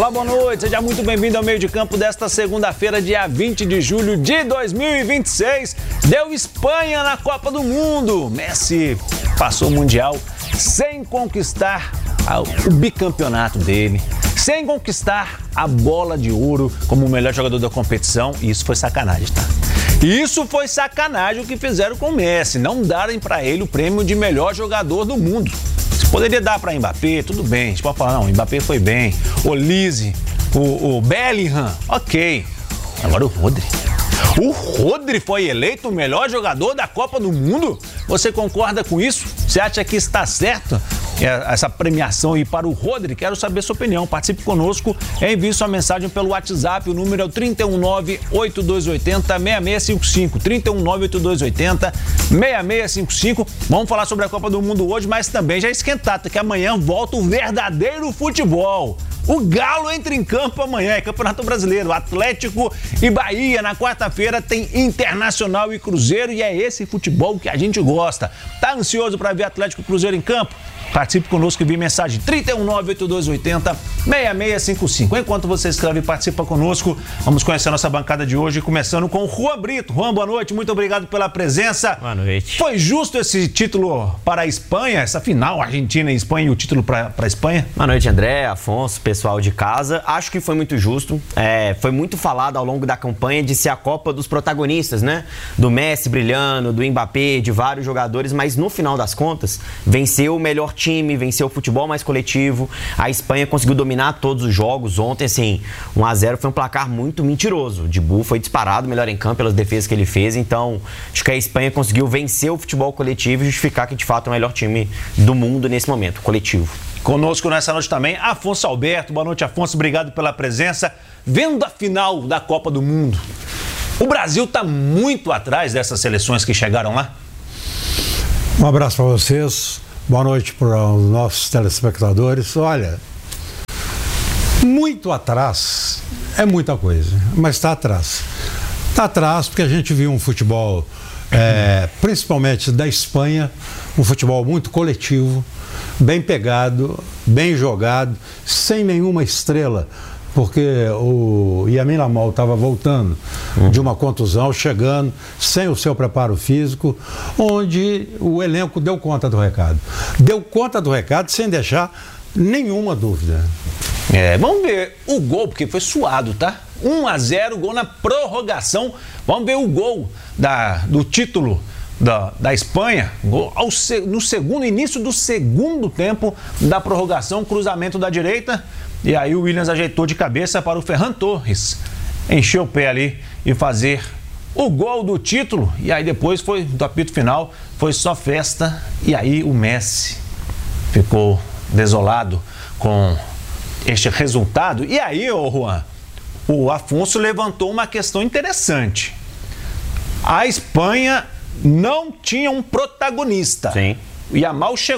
Olá, boa noite, seja muito bem-vindo ao meio de campo desta segunda-feira, dia 20 de julho de 2026. Deu Espanha na Copa do Mundo. Messi passou o Mundial sem conquistar o bicampeonato dele, sem conquistar a bola de ouro como o melhor jogador da competição, e isso foi sacanagem, tá? Isso foi sacanagem o que fizeram com o Messi, não darem para ele o prêmio de melhor jogador do mundo. Você poderia dar para Mbappé, tudo bem, a gente pode falar, não, Mbappé foi bem, o Lise, o Bellingham, ok. Agora o Rodri. O Rodri foi eleito o melhor jogador da Copa do Mundo? Você concorda com isso? Você acha que está certo essa premiação ir para o Rodri? Quero saber sua opinião. Participe conosco, envie sua mensagem pelo WhatsApp. O número é o 319-8280-6655. 319-8280-6655. Vamos falar sobre a Copa do Mundo hoje, mas também já esquentado, que amanhã volta o verdadeiro futebol. O Galo entra em campo amanhã, é Campeonato Brasileiro, Atlético e Bahia. Na quarta-feira tem Internacional e Cruzeiro, e é esse futebol que a gente gosta. Tá ansioso para ver Atlético e Cruzeiro em campo? Participe conosco e envie mensagem 319-8280-6655. Enquanto você escreve e participa conosco, vamos conhecer a nossa bancada de hoje, começando com o Juan Brito. Juan, boa noite, muito obrigado pela presença. Boa noite. Foi justo esse título para a Espanha, essa final, Argentina e Espanha, e o título para a Espanha? Boa noite, André, Afonso, pessoal de casa. Acho que foi muito justo. Foi muito falado ao longo da campanha de ser a Copa dos protagonistas, né? Do Messi brilhando, do Mbappé, de vários jogadores, mas no final das contas, venceu o melhor time, venceu o futebol mais coletivo. A Espanha conseguiu dominar todos os jogos. Ontem, assim, 1-0 foi um placar muito mentiroso. O Dibu foi disparado melhor em campo pelas defesas que ele fez. Então, acho que a Espanha conseguiu vencer o futebol coletivo e justificar que, de fato, é o melhor time do mundo nesse momento, coletivo. Conosco nessa noite também, Afonso Alberto. Boa noite, Afonso. Obrigado pela presença. Vendo a final da Copa do Mundo, o Brasil está muito atrás dessas seleções que chegaram lá? Um abraço para vocês. Boa noite para os nossos telespectadores. Olha, muito atrás é muita coisa, mas está atrás. Está atrás porque a gente viu um futebol, principalmente da Espanha, um futebol muito coletivo, bem pegado, bem jogado, sem nenhuma estrela, porque o Yamin Lamal estava voltando de uma contusão, chegando sem o seu preparo físico, onde o elenco deu conta do recado. Deu conta do recado sem deixar nenhuma dúvida. Vamos ver o gol, porque foi suado, tá? 1-0, gol na prorrogação. Vamos ver o gol do título da Espanha, gol no início do segundo tempo da prorrogação, cruzamento da direita. E aí o Williams ajeitou de cabeça para o Ferran Torres encher o pé ali e fazer o gol do título. E aí depois foi do apito final, foi só festa. E aí o Messi ficou desolado com este resultado. E aí, Juan, o Afonso levantou uma questão interessante. A Espanha não tinha um protagonista. Sim. O Yamal chegou